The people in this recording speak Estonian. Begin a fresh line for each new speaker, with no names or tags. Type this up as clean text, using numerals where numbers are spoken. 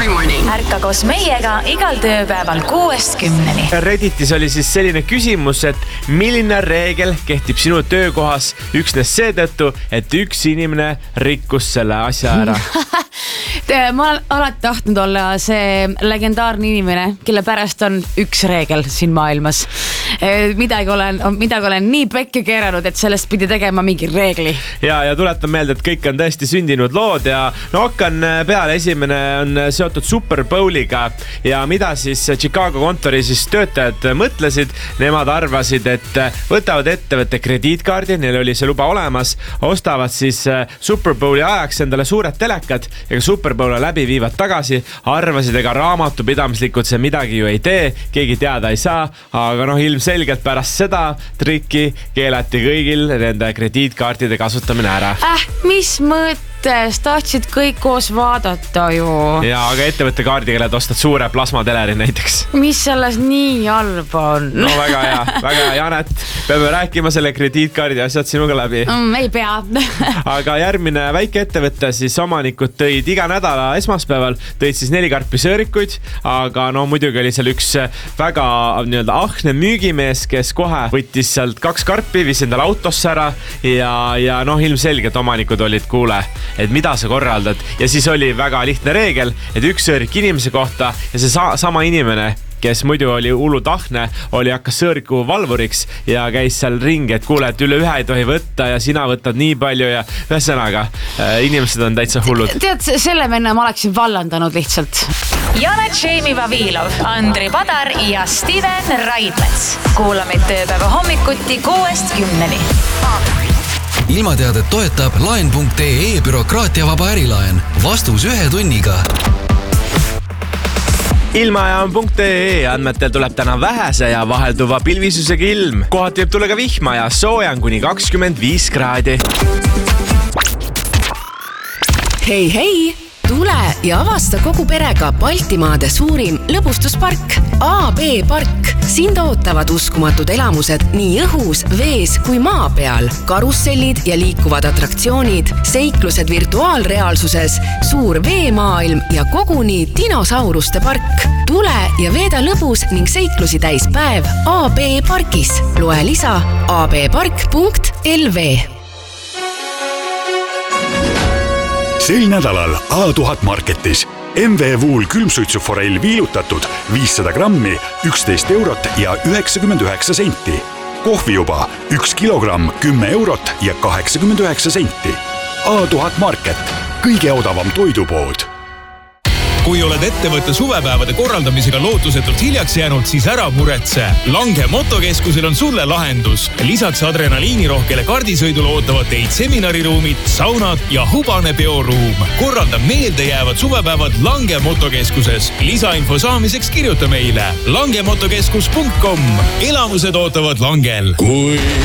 every morning.
Ärka koos meiega igal tööpäeval 6-10.
Redditis oli siis selline küsimus, et milline reegel kehtib sinu töökohas üksnes seetõttu, et üks inimene rikkus selle asja ära?
Ma olen alati tahtnud olla see legendaarne inimene, kelle pärast on üks reegel siin maailmas. Midagi olen nii pekki keeranud, et sellest pidi tegema mingi reegli.
Ja tuletan meelde, et kõik on tõesti sündinud lood ja hakkan peale. Esimene on seotud Super Bowliga ja mida siis Chicago kontori siis töötajad mõtlesid. Nemad arvasid, et võtavad ettevõtte krediitkaardi, neil oli see luba olemas, ostavad siis Super Bowli ajaks endale suured telekad ja Super Bowli läbi viivad tagasi, arvasid, ega raamatupidamislikult see midagi ju ei tee, keegi teada ei saa, aga ilmselgelt pärast seda trikki keelati kõigil nende krediitkaartide kasutamine ära.
Mis mõttes? Tahtsid kõik koos vaadata ju.
Ja, aga ettevõtte kaardiga ostad suure plasmateleri näiteks.
Mis selles nii halb on?
No väga hea, Janet. Peame rääkima selle krediitkaardi asjad sinuga läbi.
Ei pea.
Aga järgmine väike ettevõtte siis omanikud tõid iga nädala esmaspäeval, tõid siis 4 karpi sõõrikuid, aga muidugi oli seal üks väga ahne müügimees, kes kohe võttis sealt 2 karpi, viis endale autosse ära ja ilmselgelt omanikud olid kuule, et mida sa korraldad. Ja siis oli väga lihtne reegel, et üks sõõrik inimese kohta ja see sama inimene, kes muidu oli hullutahne, hakkas sõõriku valvuriks ja käis seal ringi, et kuule, et üle 1 ei tohi võtta ja sina võtad nii palju ja ühesõnaga, inimesed on täitsa hullud.
Tead, selle venna ma oleksin vallandanud lihtsalt.
Janet Šeimi Vavilov, Andri Padar ja Steven Raidmets. Kuula meid tööpäeva hommikuti 6-10.
Ilmateadet toetab laen.ee bürokraatiavaba ärilaen. Vastus 1 tunniga.
Ilmajaam.ee andmetel tuleb täna vähese ja vahelduva pilvisusega ilm. Kohati võib tulla ka vihma ja sooja on kuni 25 kraadi.
Hei! Tule ja avasta kogu perega Baltimaade suurim lõbustuspark AB Park. Sind ootavad uskumatud elamused nii õhus, vees kui maa peal. Karussellid ja liikuvad atraktsioonid, seiklused virtuaalreaalsuses, suur veemaailm ja koguni dinosauruste park. Tule ja veeda lõbus ning seiklusi täis päev AB Parkis. Loe lisa abpark.lv.
Sel nädalal A1000 Marketis MV Wool külmsuitsuforell viilutatud 500 grammi 11 eurot ja 99 senti. Kohvijuba 1 kilogramm 10 eurot ja 89 senti. A1000 Market, kõige odavam toidupood.
Kui oled ettevõtte suvepäevade korraldamisega lootusetult hiljaks jäänud, siis ära muretse. Lange motokeskusel on sulle lahendus. Lisaks adrenaliinirohkele kardisõidule ootavad teid seminariruumid, saunad ja hubane peoruum. Korralda meeldejäävad suvepäevad Lange motokeskuses. Lisainfo saamiseks kirjuta meile langemotokeskus.com. Elamused ootavad Langel. Kui